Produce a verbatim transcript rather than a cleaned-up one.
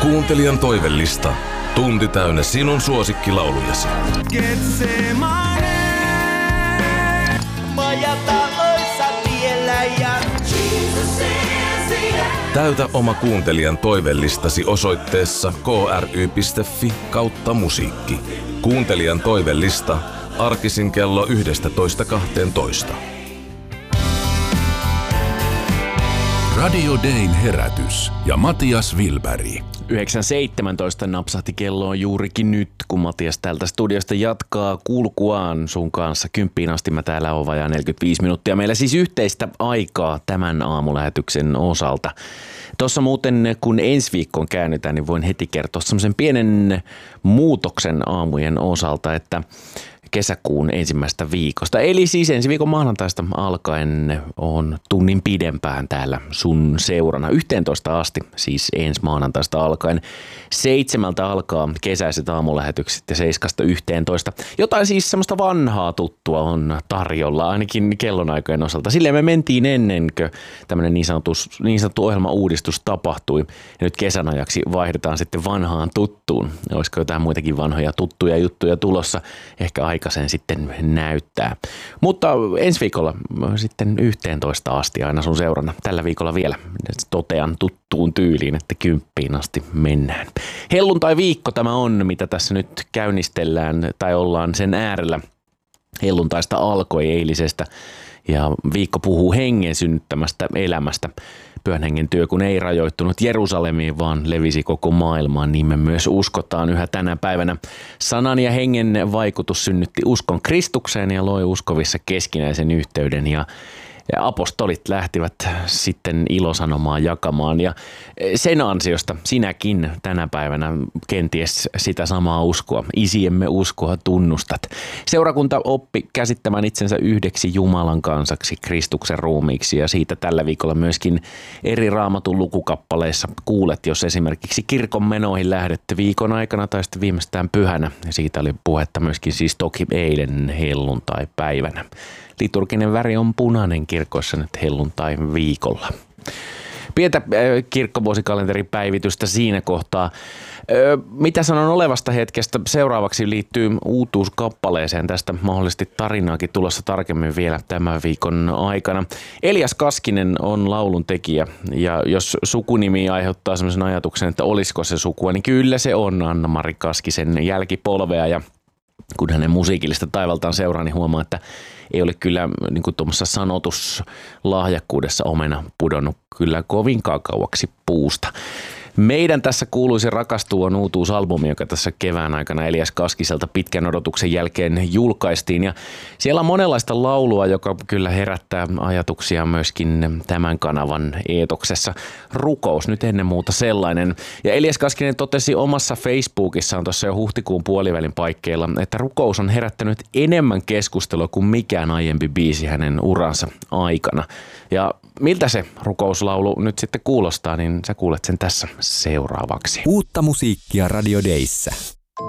Kuuntelijan toivellista. Tunti täynnä sinun suosikkilaulujasi. Getsemane, majataloissa tiellä ja Täytä oma kuuntelijan toivellistasi osoitteessa k r y piste f i kautta musiikki. Kuuntelijan toivellista arkisin kello yksitoista kaksitoista. Radio Dayn herätys ja Matias Wilberg. yhdeksän seitsemäntoista napsahti kelloon juurikin nyt, kun Matias täältä studiosta jatkaa kulkuaan sun kanssa. Kymppiin asti mä täällä oon vajaa neljäkymmentäviisi minuuttia. Meillä siis yhteistä aikaa tämän aamulähetyksen osalta. Tuossa muuten, kun ensi viikkoon käännytään, niin voin heti kertoa semmoisen pienen muutoksen aamujen osalta, että kesäkuun ensimmäistä viikosta. Eli siis ensi viikon maanantaista alkaen on tunnin pidempään täällä sun seurana. yhteentoista asti, siis ensi maanantaista alkaen. Seitsemältä alkaa kesäiset aamulähetykset ja seiskasta yhteentoista. Jotain siis semmoista vanhaa tuttua on tarjolla, ainakin kellonaikojen osalta. Silleen me mentiin ennen kuin tämmöinen niin sanottu, niin sanottu ohjelmauudistus tapahtui. Ja nyt kesän ajaksi vaihdetaan sitten vanhaan tuttuun. Olisiko jotain muitakin vanhoja tuttuja juttuja tulossa? Ehkä aika sen sitten näyttää. Mutta ensi viikolla sitten yhteentoista asti aina sun seurana. Tällä viikolla vielä totean tuttuun tyyliin, että kymppiin asti mennään. Helluntai-viikko tämä on, mitä tässä nyt käynnistellään tai ollaan sen äärellä. Helluntaista alkoi eilisestä ja viikko puhuu hengen synnyttämästä elämästä. Pyhän hengen työ, kun ei rajoittunut Jerusalemiin, vaan levisi koko maailmaan, niin me myös uskotaan yhä tänä päivänä. Sanan ja hengen vaikutus synnytti uskon Kristukseen ja loi uskovissa keskinäisen yhteyden ja Ja apostolit lähtivät sitten ilosanomaa jakamaan ja sen ansiosta sinäkin tänä päivänä kenties sitä samaa uskoa, isiemme uskoa tunnustat. Seurakunta oppi käsittämään itsensä yhdeksi Jumalan kansaksi, Kristuksen ruumiiksi ja siitä tällä viikolla myöskin eri Raamatun lukukappaleissa kuulet, jos esimerkiksi kirkon menoihin lähdette viikon aikana tai sitten viimeistään pyhänä. Ja siitä oli puhetta myöskin siis toki eilen helluntai-päivänä. Liturginen väri on punainen kirkoissa nyt helluntai viikolla. Pientä kirkkovuosikalenteripäivitystä siinä kohtaa. Mitä sanon olevasta hetkestä? Seuraavaksi liittyy uutuuskappaleeseen. Tästä mahdollisesti tarinaakin tulossa tarkemmin vielä tämän viikon aikana. Elias Kaskinen on laulun tekijä ja jos sukunimi aiheuttaa sellaisen ajatuksen, että olisiko se sukua, niin kyllä se on Anna-Mari Kaskisen jälkipolvea ja kun hänen musiikillista taivaltaan seuraa, niin huomaa, että ei ole kyllä niin kuin tuommoisessa sanotuslahjakkuudessa omena pudonnut kyllä kovinkaan kauaksi puusta. Meidän tässä kuuluisi rakastua on uutuusalbumi, joka tässä kevään aikana Elias Kaskiselta pitkän odotuksen jälkeen julkaistiin. Ja siellä on monenlaista laulua, joka kyllä herättää ajatuksia myöskin tämän kanavan eetoksessa. Rukous nyt ennen muuta sellainen. Ja Elias Kaskinen totesi omassa Facebookissaan tuossa jo huhtikuun puolivälin paikkeilla, että rukous on herättänyt enemmän keskustelua kuin mikään aiempi biisi hänen uransa aikana. Ja miltä se rukouslaulu nyt sitten kuulostaa, niin sä kuulet sen tässä seuraavaksi. Uutta musiikkia Radio Dayssä.